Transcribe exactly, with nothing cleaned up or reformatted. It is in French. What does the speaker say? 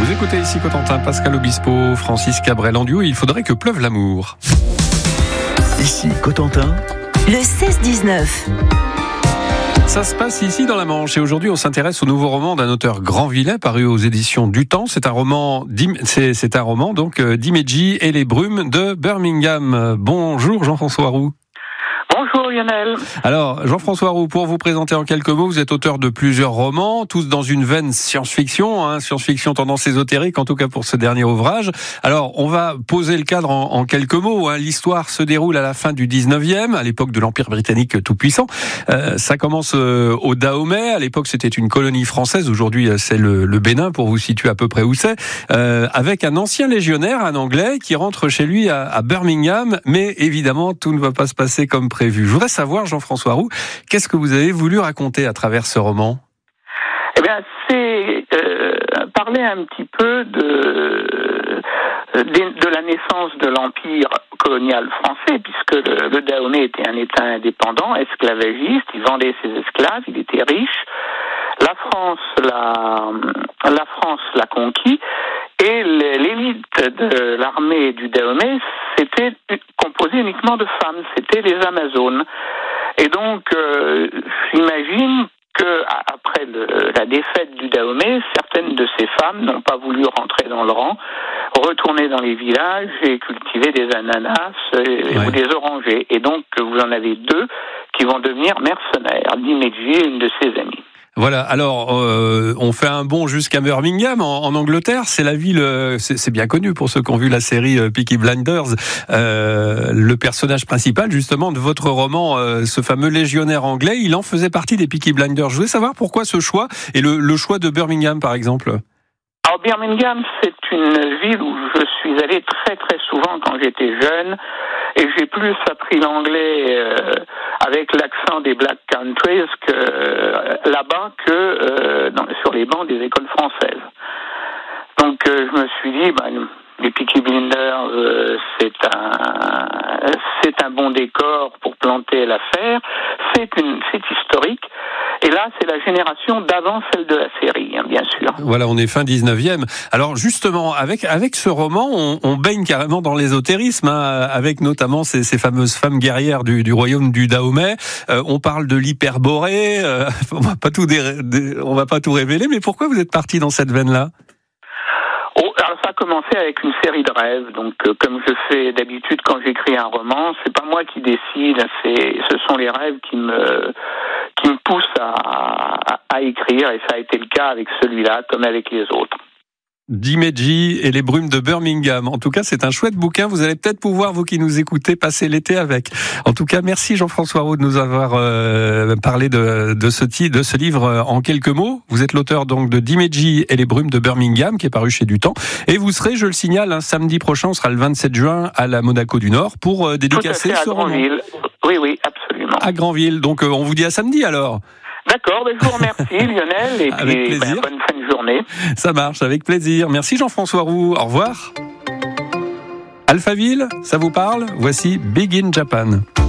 Vous écoutez ici Cotentin, Pascal Obispo, Francis Cabrel en duo. Il faudrait que pleuve l'amour. Ici Cotentin, le seize dix-neuf. Ça se passe ici dans la Manche et aujourd'hui on s'intéresse au nouveau roman d'un auteur Grandvillais paru aux éditions du Temps. C'est un roman, c'est, c'est un roman donc d'Himeji et les brumes de Birmingham. Bonjour Jean-François Roux. Bonjour Lionel. Alors Jean-François Roux, pour vous présenter en quelques mots, vous êtes auteur de plusieurs romans, tous dans une veine science-fiction, hein, science-fiction tendance ésotérique, en tout cas pour ce dernier ouvrage. Alors on va poser le cadre en, en quelques mots. Hein. L'histoire se déroule à la fin du dix-neuvième, à l'époque de l'Empire britannique tout-puissant. Euh, ça commence euh, au Dahomey. À l'époque c'était une colonie française, aujourd'hui c'est le, le Bénin, pour vous situer à peu près où c'est, euh, avec un ancien légionnaire, un Anglais, qui rentre chez lui à, à Birmingham, mais évidemment tout ne va pas se passer comme prévu. Je voudrais savoir, Jean-François Roux, qu'est-ce que vous avez voulu raconter à travers ce roman ? Eh bien, c'est euh, parler un petit peu de, de, de la naissance de l'Empire colonial français, puisque le, le Dahomey était un État indépendant, esclavagiste, il vendait ses esclaves, il était riche. La France l'a, la France l'a conquis, et l'élite de l'armée du Dahomey, c'était composée uniquement de femmes, c'était les Amazones. Et donc, euh, j'imagine que après le, la défaite du Dahomey, certaines de ces femmes n'ont pas voulu rentrer dans le rang, retourner dans les villages et cultiver des ananas et, ouais. ou des orangers. Et donc, vous en avez deux qui vont devenir mercenaires, Himeji et une de ses amies. Voilà, alors euh, on fait un bond jusqu'à Birmingham en, en Angleterre, c'est la ville, c'est, c'est bien connu pour ceux qui ont vu la série euh, Peaky Blinders. Euh, le personnage principal justement de votre roman, euh, ce fameux légionnaire anglais, il en faisait partie des Peaky Blinders. Je voulais savoir pourquoi ce choix et le, le choix de Birmingham par exemple. Alors Birmingham, c'est une ville où je suis allé très très souvent quand j'étais jeune, et j'ai plus appris l'anglais euh, avec l'accent des Black Countries que euh, là-bas que euh, dans, sur les bancs des écoles françaises. Donc euh, je me suis dit, ben, les Peaky Blinders, euh, c'est un c'est un bon décor pour planter l'affaire. C'est une c'est historique. Et là, c'est la génération d'avant celle de la série, hein, bien sûr. Voilà, on est fin dix-neuvième. Alors justement, avec avec ce roman, on, on baigne carrément dans l'ésotérisme, hein, avec notamment ces, ces fameuses femmes guerrières du, du royaume du Dahomey. Euh, on parle de l'hyperborée. Euh, on va pas tout dé, dé, on va pas tout révéler, mais pourquoi vous êtes parti dans cette veine-là ? Oh, alors ça a commencé avec une série de rêves. Donc, euh, comme je fais d'habitude quand j'écris un roman, c'est pas moi qui décide. C'est, ce sont les rêves qui me qui me poussent à, à, à écrire, et ça a été le cas avec celui-là, comme avec les autres. Himeji et les brumes de Birmingham. En tout cas, c'est un chouette bouquin. Vous allez peut-être pouvoir, vous qui nous écoutez, passer l'été avec. En tout cas, merci Jean-François Roux de nous avoir euh, parlé de, de, ce, de ce livre en quelques mots. Vous êtes l'auteur donc de Himeji et les brumes de Birmingham, qui est paru chez Du Temps. Et vous serez, je le signale, un samedi prochain, on sera le vingt-sept juin à la Monaco du Nord pour euh, dédicacer ce roman. Oui, oui, absolument. À Granville. Donc, euh, on vous dit à samedi alors. D'accord, ben je vous remercie Lionel, et avec puis plaisir. Ben, bonne fin de journée. Ça marche, avec plaisir. Merci Jean-François Roux, au revoir. Alphaville, ça vous parle ? Voici Big in Japan.